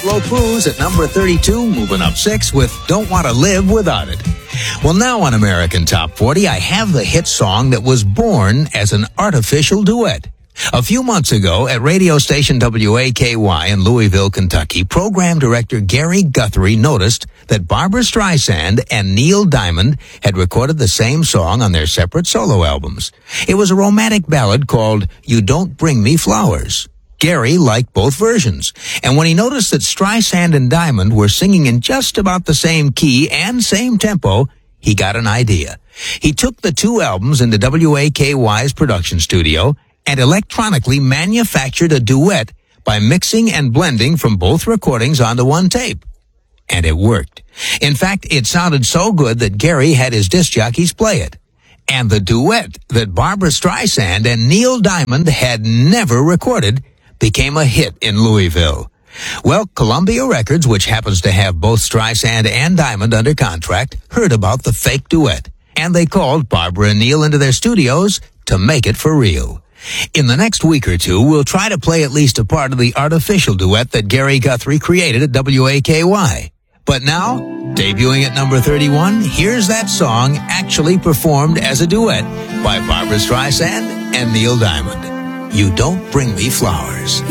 Pablo Cruz at number 32, moving up 6 with Don't Want to Live Without It. Well, now on American Top 40, I have the hit song that was born as an artificial duet. A few months ago, at radio station WAKY in Louisville, Kentucky, program director Gary Guthrie noticed that Barbra Streisand and Neil Diamond had recorded the same song on their separate solo albums. It was a romantic ballad called You Don't Bring Me Flowers. Gary liked both versions, and when he noticed that Streisand and Diamond were singing in just about the same key and same tempo, he got an idea. He took the two albums into WAKY's production studio and electronically manufactured a duet by mixing and blending from both recordings onto one tape. And it worked. In fact, it sounded so good that Gary had his disc jockeys play it. And the duet that Barbra Streisand and Neil Diamond had never recorded became a hit in Louisville. Well, Columbia Records, which happens to have both Streisand and Diamond under contract, heard about the fake duet, and they called Barbra and Neil into their studios to make it for real. In the next week or two, we'll try to play at least a part of the artificial duet that Gary Guthrie created at WAKY. But now, debuting at number 31, here's that song actually performed as a duet by Barbra Streisand and Neil Diamond. You Don't Bring Me Flowers.